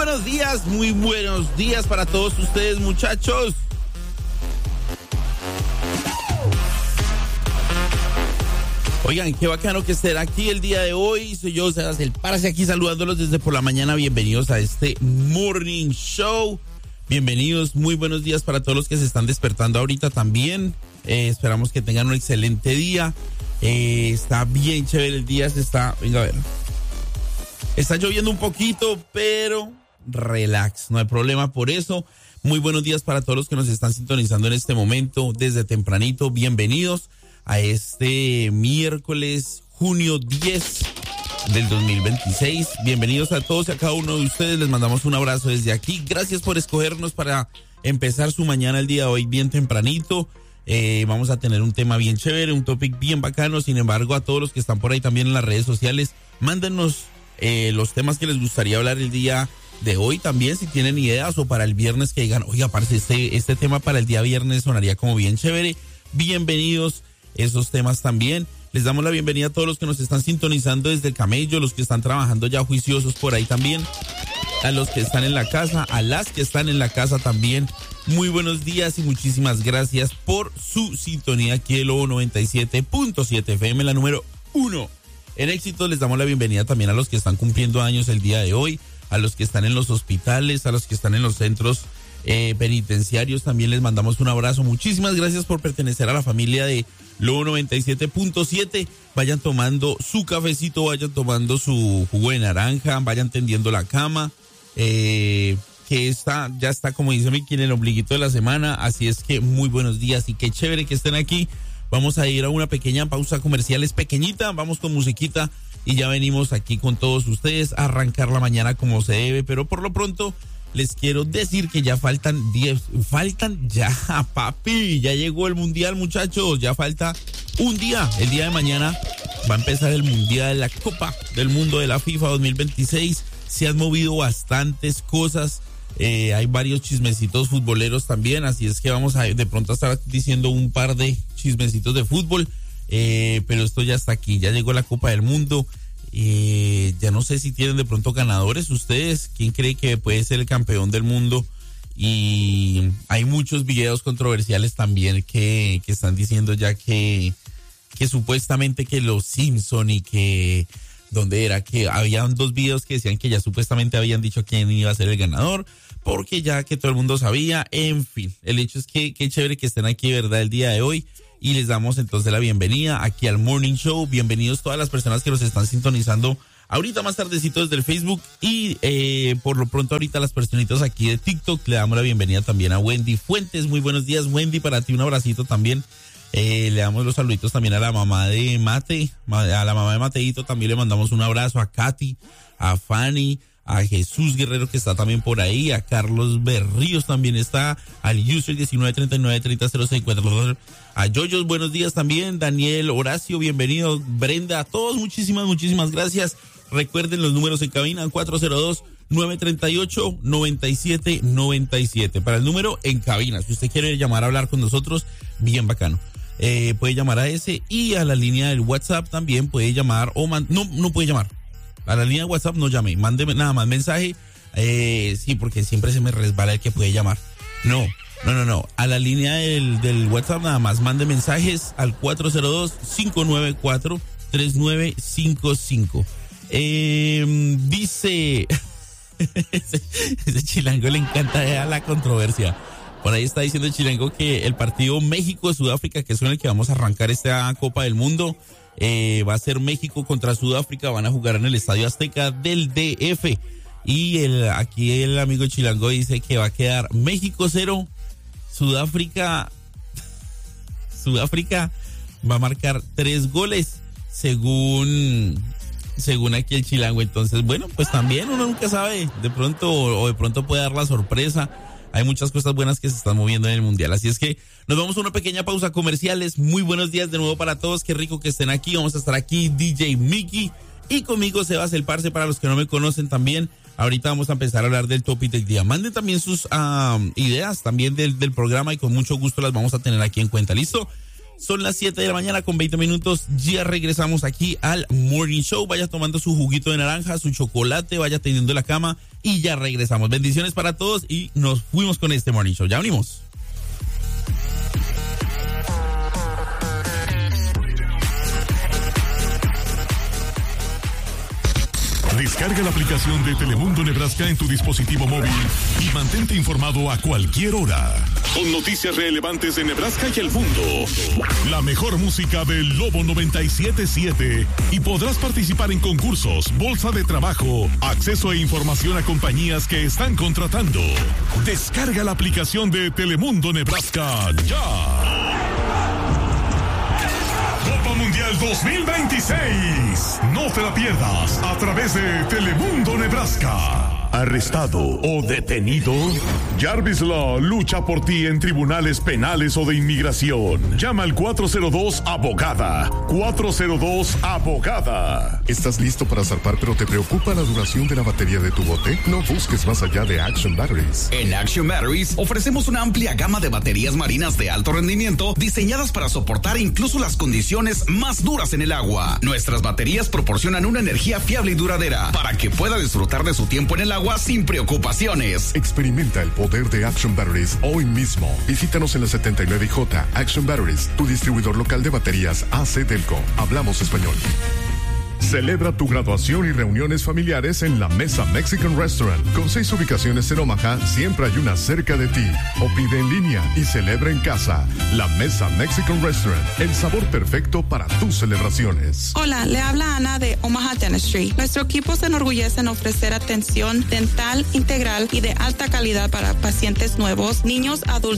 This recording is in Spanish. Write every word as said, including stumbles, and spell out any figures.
buenos días, muy buenos días para todos ustedes, muchachos. Oigan, qué bacano que estén aquí el día de hoy. Soy yo, Sebas el Parce, aquí saludándolos desde por la mañana. Bienvenidos a este Morning Show. Bienvenidos, muy buenos días para todos los que se están despertando ahorita también. Eh, esperamos que tengan un excelente día. Eh, está bien chévere el día, se está... Venga a ver. Está lloviendo un poquito, pero relax, no hay problema por eso. Muy buenos días para todos los que nos están sintonizando en este momento, desde tempranito. Bienvenidos a este miércoles, junio diez del dos mil veintiséis. Bienvenidos a todos y a cada uno de ustedes. Les mandamos un abrazo desde aquí. Gracias por escogernos para empezar su mañana el día de hoy bien tempranito. Eh, vamos a tener un tema bien chévere, un topic bien bacano. Sin embargo, a todos los que están por ahí también en las redes sociales, mándenos eh, los temas que les gustaría hablar el día de hoy también, si tienen ideas, o para el viernes que digan, oiga, parce, este, este tema para el día viernes sonaría como bien chévere. Bienvenidos esos temas también. Les damos la bienvenida a todos los que nos están sintonizando desde el camello, los que están trabajando ya juiciosos por ahí también, a los que están en la casa, a las que están en la casa también. Muy buenos días y muchísimas gracias por su sintonía aquí el Lobo noventa y siete punto siete F M, la número uno. En éxito les damos la bienvenida también a los que están cumpliendo años el día de hoy, a los que están en los hospitales, a los que están en los centros eh, penitenciarios. También les mandamos un abrazo. Muchísimas gracias por pertenecer a la familia de Lobo noventa y siete punto siete. Vayan tomando su cafecito, vayan tomando su jugo de naranja, vayan tendiendo la cama, eh, que está, ya está, como dice Miki, en el ombliguito de la semana. Así es que muy buenos días y qué chévere que estén aquí. Vamos a ir a una pequeña pausa comercial, es pequeñita, vamos con musiquita y ya venimos aquí con todos ustedes a arrancar la mañana como se debe. Pero por lo pronto les quiero decir que ya faltan diez, faltan ya, papi, ya llegó el mundial, muchachos, ya falta un día. El día de mañana va a empezar el mundial, la Copa del Mundo de la FIFA dos mil veintiséis. Se han movido bastantes cosas, eh, hay varios chismecitos futboleros también, así es que vamos a de pronto a estar diciendo un par de chismecitos de fútbol, eh, pero esto ya está aquí, ya llegó la Copa del Mundo. Eh, ya no sé si tienen de pronto ganadores ustedes, quién cree que puede ser el campeón del mundo. Y hay muchos videos controversiales también que, que están diciendo ya que, que supuestamente que los Simpson y que donde era que habían dos videos que decían que ya supuestamente habían dicho quién iba a ser el ganador, porque ya que todo el mundo sabía. En fin, el hecho es que qué chévere que estén aquí, ¿verdad?, el día de hoy. Y les damos entonces la bienvenida aquí al Morning Show. Bienvenidos todas las personas que nos están sintonizando ahorita más tardecito desde el Facebook. Y eh, por lo pronto ahorita las personitas aquí de TikTok, le damos la bienvenida también a Wendy Fuentes. Muy buenos días, Wendy, para ti un abracito también. Eh, le damos los saluditos también a la mamá de Mate, a la mamá de Mateito también le mandamos un abrazo, a Katy, a Fanny, a Jesús Guerrero que está también por ahí, a Carlos Berríos también está, al user diecinueve treinta y nueve treinta cero cincuenta, a Yoyos, buenos días también, Daniel, Horacio, bienvenido, Brenda, a todos muchísimas, muchísimas gracias. Recuerden los números en cabina, cuatro cero dos, nueve tres ocho, nueve siete nueve siete, para el número en cabina, si usted quiere llamar a hablar con nosotros, bien bacano. Eh, puede llamar a ese, y a la línea del WhatsApp también puede llamar, o man, no, no puede llamar. A la línea de WhatsApp no llame, mándeme nada más mensaje, eh, sí, porque siempre se me resbala el que puede llamar. No, no, no, no, a la línea del, del WhatsApp nada más, mande mensajes al cuatro cero dos, cinco nueve cuatro, tres nueve cinco cinco. Eh, dice, ese, ese chilango le encanta la controversia. Por ahí está diciendo el chilango que el partido México-Sudáfrica, que es con el que vamos a arrancar esta Copa del Mundo, Eh, va a ser México contra Sudáfrica, van a jugar en el Estadio Azteca del D F. Y el, aquí el amigo chilango dice que va a quedar México cero, Sudáfrica, Sudáfrica va a marcar tres goles, según, según aquí el chilango. Entonces, bueno, pues también uno nunca sabe, de pronto, o de pronto puede dar la sorpresa. Hay muchas cosas buenas que se están moviendo en el mundial, así es que nos vamos a una pequeña pausa comerciales. Muy buenos días de nuevo para todos, qué rico que estén aquí. Vamos a estar aquí D J Mickey y conmigo Sebas el Parce, para los que no me conocen también. Ahorita vamos a empezar a hablar del topic del día. Manden también sus um, ideas también del, del programa y con mucho gusto las vamos a tener aquí en cuenta. ¿Listo? Son las siete de la mañana con veinte minutos. Ya regresamos aquí al Morning Show. Vaya tomando su juguito de naranja, su chocolate, vaya teniendo la cama y ya regresamos. Bendiciones para todos y nos fuimos con este Morning Show. Ya venimos. Descarga la aplicación de Telemundo Nebraska en tu dispositivo móvil y mantente informado a cualquier hora. Con noticias relevantes de Nebraska y el mundo. La mejor música del Lobo noventa y siete punto siete y podrás participar en concursos, bolsa de trabajo, acceso e información a compañías que están contratando. Descarga la aplicación de Telemundo Nebraska ya. Copa Mundial dos mil veintiséis. No te la pierdas a través de Telemundo Nebraska. ¿Arrestado o detenido? Jarvis Law lucha por ti en tribunales penales o de inmigración. Llama al cuatro cero dos abogada. cuatro cero dos abogada. ¿Estás listo para zarpar pero te preocupa la duración de la batería de tu bote? No busques más allá de Action Batteries. En Action Batteries ofrecemos una amplia gama de baterías marinas de alto rendimiento diseñadas para soportar incluso las condiciones más duras en el agua. Nuestras baterías proporcionan una energía fiable y duradera para que pueda disfrutar de su tiempo en el agua sin preocupaciones. Experimenta el poder de Action Batteries hoy mismo. Visítanos en la setenta y nueve J. Action Batteries, tu distribuidor local de baterías A C Delco. Hablamos español. Celebra tu graduación y reuniones familiares en La Mesa Mexican Restaurant. Con seis ubicaciones en Omaha, siempre hay una cerca de ti. O pide en línea y celebra en casa. La Mesa Mexican Restaurant, el sabor perfecto para tus celebraciones. Hola, le habla Ana de Omaha Dentistry. Nuestro equipo se enorgullece en ofrecer atención dental integral y de alta calidad para pacientes nuevos, niños, adultos